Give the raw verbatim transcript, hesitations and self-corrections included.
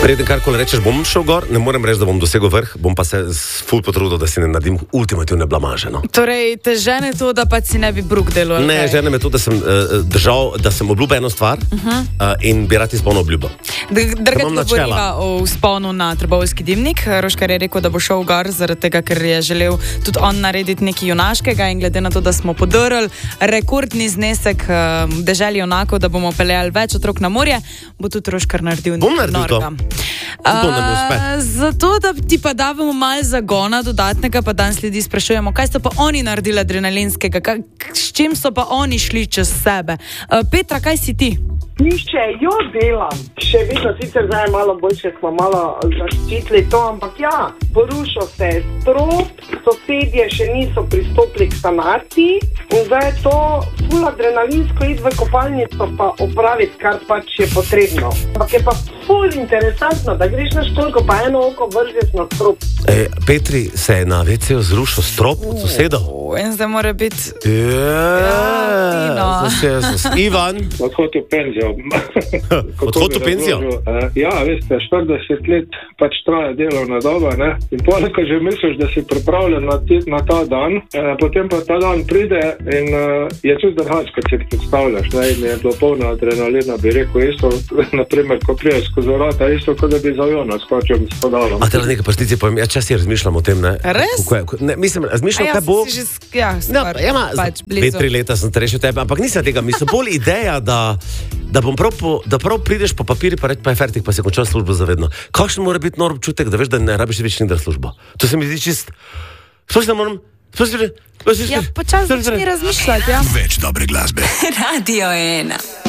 Preden karkoli rečeš, bom šel gor, ne morem reči, da bom dosegel vrh, bom pa se ful potrudil, da si ne naredim ultimativne blamaže. No. Torej, te žene to, da pa si ne bi bruk delal? Ne, okay. Žene me to, da sem uh, držal, da sem obljubil eno stvar uh -huh. uh, in bi rad izpolnil obljubo. Drga govoriva o vzponu na Trboveljski dimnik. Roškar je rekel, da bo šel gor zaradi tega, ker je želel tudi on narediti nekaj junaškega in glede na to, da smo podrli rekordni znesek uh, deželi junakov, da bomo peljali več otrok na morje, bo tudi Roškar naredil bom naredil norga. To. Uh, zato, da ti pa davamo malo zagona dodatnega, pa danes ljudi sprašujemo, kaj so pa oni naredili adrenalinskega, kaj, s čim so pa oni šli čez sebe. Uh, Petra, kaj si ti? Nišče, jo delam. Še vedno sicer zdaj malo boljše, smo malo zaščitili to, ampak ja, porušil se je strop, sosedje še niso pristopili k sanaciji in zdaj je to ful adrenalinsko iti v kopalnico pa opraviti, kar pač je potrebno. Ampak je pa ful interesantno, da greš na školko pa eno oko vržeš na strop. E, Petri, se je na ve ce-ju zrušil strop od sosedov? In zdaj mora biti... Ja, zase, Ivan. Odhod v penzijo. Odhod v penzijo? Ja, veste, štirideset let pač traja delovna doba, ne? In potem, ko že misliš, da si pripravljen na, na ta dan, eh, potem pa ta dan pride in eh, je čez drugače, kot si predstavljaš, ne? In je bilo polno adrenalina, bi rekel, isto, naprimer, ko priješ skozi vrata, isto, kot da bi za aviona skočil s podalom. A tela nekaj prstici povem, ja čas si razmišljam o tem, ne? Res? Kako je, ne, mislim, razmišljam, ja, kaj bo... Že, ja, no, ja, ma, pač dve, tri leta sem starejši od tebe, ampak nisem tega, mislim, bolj ideja, da, da bom prav, po, da prav prideš po papiri, pa reč, pa je fertik, pa si končal službo zavedno. Kakšen mora biti nor občutek, da veš, da ne rabiš več nikdar službo? To se mi zdi čist... Sploh se ne moram... Sploh se ne... Ja, počas začni razmišljati, ja. Več dobre glasbe. Radio ena.